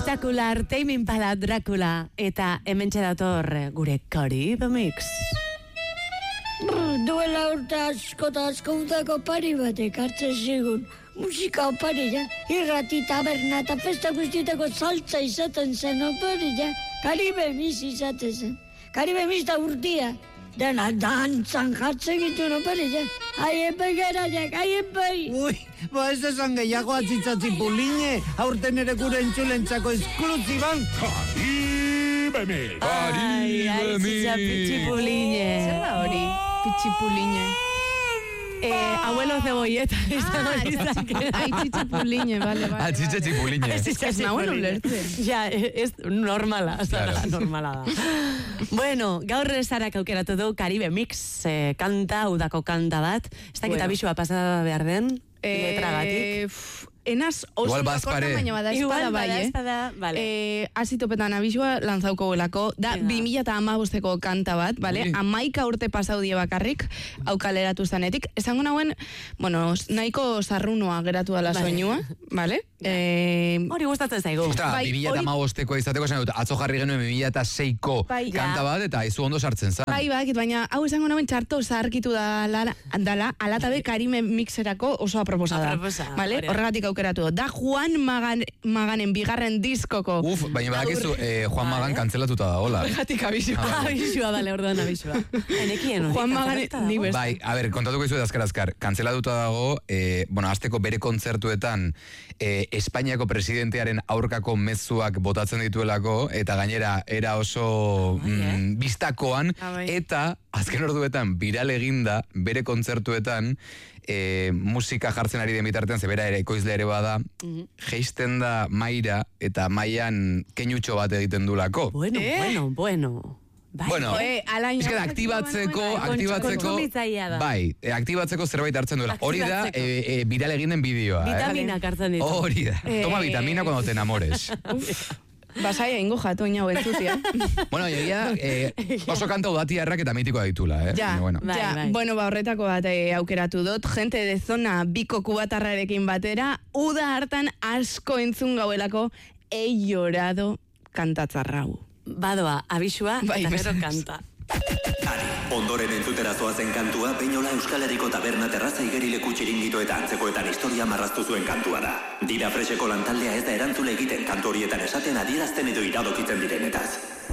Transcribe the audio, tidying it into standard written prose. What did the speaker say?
Espectacular, Tame Impala, Dracula, eta hementxe dator gure Caribe Mix. Duela urte asko eta asko udako pari batek hartzen zigun. Musika oparila, irrati, taberna eta festa guztietako saltza izaten zen oparila. Caribe Mix izaten zen. Caribe Mix da urtia. Dena dantzan jartzen gitu oparila. Aiepai garaiak, aiepai. Ui, ez esan gehiago atzitzatzi puline, aurten ere gure entzulentzako esklusiban. Caribe Mix. Ai, pitxipuline. Zer da hori? Pitxipuline. Abuelo cebolleta. Ai, txitxipuline, vale. Txitxipuline. Ez nauen ulertzen. Ja, ez normala. Normala da. Bueno, gaur Sarak aukeratu du Caribe Mix kanta, udako kanta bat. Ez dakit abisua pasada behar den, letragatik. Enaz oso bakorra, baina bada espada bai, vale. Azitopetan abisua lanzauko gelako, da 2015ko kanta bat, vale? 11 urte pasau die bakarrik, hau kaleratu zanetik. Esango nauen, bueno, nahiko sarrunoa geratu dala soinua, vale? Hori gustatzen zaigu. Osta, 2015ko izateko esan dut, atzo jarri genuen 2006ko kanta bat, eta izu ondo sartzen zen. Bai, baina hau esango nauen txarto zaharkitu dala, alatabe Caribe Mixerako oso aproposada. Vale? Horregatik aukeratu. Da Juan Maganen bigarren diskoko. Baina badakizu, Juan Magan kantzelatuta da, hola. Horregatik abisua. Abisua, bale, orduan abisua. Enekien, Juan Magan, ni beste. Bai, a ber, kontatuko izu azkar. Kantzelatuta dago, bueno, azteko bere kontzertuetan, Espainiako presidentearen aurkako mezuak botatzen dituelako, eta gainera era oso bistakoan, eta azken orduetan viral eginda bere kontzertuetan musika jartzen ari den bitartean, zebera ere ekoizle ere bada, geisten da maira eta maian keinutxo bat egiten dulako. Bueno. Bueno, aktibatzeko, bai, aktibatzeko zerbait hartzen duela. Hori da, viral egin den bideoa. Vitaminak hartzen ditu. Hori da, toma vitamina cuando te enamores. Basaia ingo jatu ina huentzutia. Bueno, oso kanta udatiarrak eta mitikoa ditula, Ja, bueno, horretako bat aukeratu dut, gente de zona biko kubatarrarekin batera, uda hartan asko entzun gauelako, he llorado kantatzarrau. Badoa, abisua, eta gero kanta. Ondoren entzutera zoazen kantua, Peñola Euskal Herriko taberna terraza igerileku txiringito eta antzekoetan historia marraztu zuen kantua da. Dira Fresheko lantaldea ez da erantzule egiten kantu horietan esaten adierazten edo iradokitzen direnetaz.